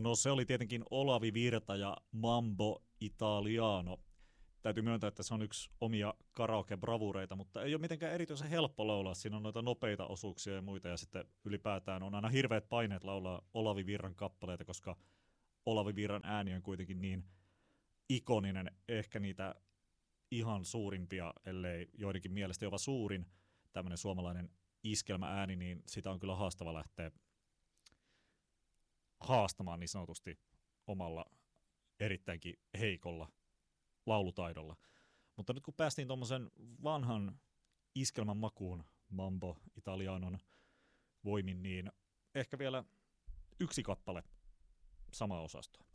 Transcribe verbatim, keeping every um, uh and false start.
No se oli tietenkin Olavi Virta ja Mambo Italiano. Täytyy myöntää, että se on yksi omia karaoke-bravureita, mutta ei ole mitenkään erityisen helppo laulaa. Siinä on noita nopeita osuuksia ja muita, ja sitten ylipäätään on aina hirveät paineet laulaa Olavi Virran kappaleita, koska Olavi Virran ääni on kuitenkin niin ikoninen, ehkä niitä ihan suurimpia, ellei joidenkin mielestä jopa suurin tämmöinen suomalainen iskelmäääni, niin sitä on kyllä haastava lähteä haastamaan niin sanotusti omalla erittäinkin heikolla laulutaidolla. Mutta nyt kun päästiin tuommoisen vanhan iskelmän makuun Mambo Italianon voimin, niin ehkä vielä yksi kappale samaa osastoa.